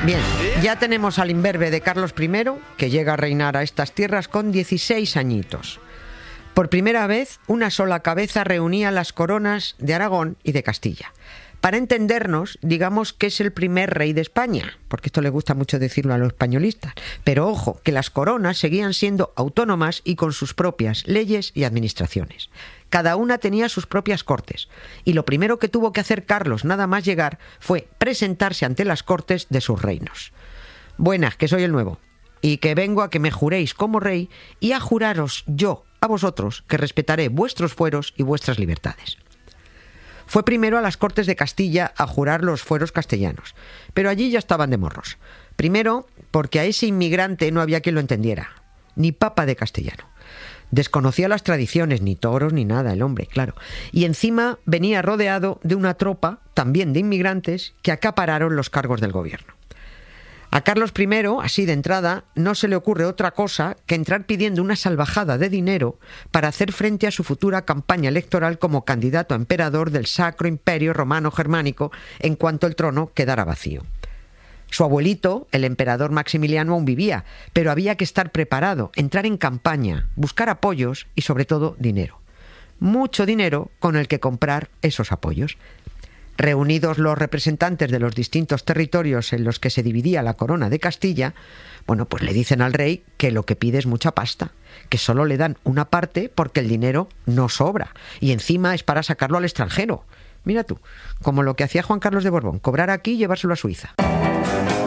Bien, ya tenemos al imberbe de Carlos I, que llega a reinar a estas tierras con 16 añitos. Por primera vez, una sola cabeza reunía las coronas de Aragón y de Castilla. Para entendernos, digamos que es el primer rey de España, porque esto le gusta mucho decirlo a los españolistas. Pero ojo, que las coronas seguían siendo autónomas y con sus propias leyes y administraciones. Cada una tenía sus propias cortes, y lo primero que tuvo que hacer Carlos nada más llegar fue presentarse ante las cortes de sus reinos. Buenas, que soy el nuevo, y que vengo a que me juréis como rey y a juraros yo a vosotros que respetaré vuestros fueros y vuestras libertades. Fue primero a las Cortes de Castilla a jurar los fueros castellanos, pero allí ya estaban de morros. Primero, porque a ese inmigrante no había quien lo entendiera, ni papa de castellano. Desconocía las tradiciones, ni toros ni nada, el hombre, claro. Y encima venía rodeado de una tropa, también de inmigrantes, que acapararon los cargos del gobierno. A Carlos I, así de entrada, no se le ocurre otra cosa que entrar pidiendo una salvajada de dinero para hacer frente a su futura campaña electoral como candidato a emperador del Sacro Imperio Romano Germánico en cuanto el trono quedara vacío. Su abuelito, el emperador Maximiliano, aún vivía, pero había que estar preparado, entrar en campaña, buscar apoyos y, sobre todo, dinero. Mucho dinero con el que comprar esos apoyos. Reunidos los representantes de los distintos territorios en los que se dividía la corona de Castilla, bueno, pues le dicen al rey que lo que pide es mucha pasta, que solo le dan una parte porque el dinero no sobra, y encima es para sacarlo al extranjero. Mira tú, como lo que hacía Juan Carlos de Borbón, cobrar aquí y llevárselo a Suiza.